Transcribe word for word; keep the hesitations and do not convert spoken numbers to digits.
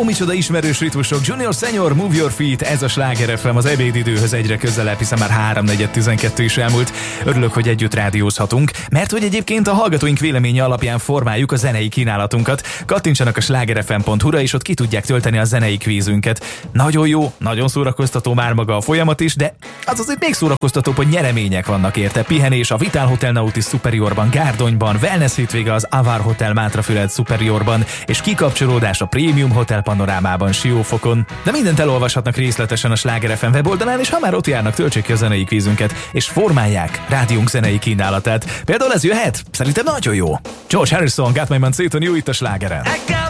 micsoda ismerős ritmusok. Junior Senior, Move Your Feet, ez a Sláger ef em az ebédidőhöz egyre közelebb, hiszen már háromnegyed tizenkettő is elmúlt. Örülök, hogy együtt rádiózhatunk, mert hogy egyébként a hallgatóink véleménye alapján formáljuk a zenei kínálatunkat. Kattintsanak a sláger ef em pont hu-ra, és ott ki tudják tölteni a zenei kvízünket. Nagyon jó, nagyon szórakoztató már maga a folyamat is, de az azért még szórakoztatóbb, hogy nyeremények vannak érte. Pihenés a Vital Hotel Nautis Superiorban, Gárdonyban, wellness hétvége az Avar Hotel Mátrafüred Superiorban, és kikapcsolódás a Premium Hotel Panorámában Siófokon. De mindent elolvashatnak részletesen a Sláger ef em weboldalán, és ha már ott járnak, töltsék ki a zenei kvízünket, és formálják rádiónk zenei kínálatát. Például ez jöhet? Szerintem nagyon jó. George Harrison, Got My Man Satan, jó itt a Slágeren.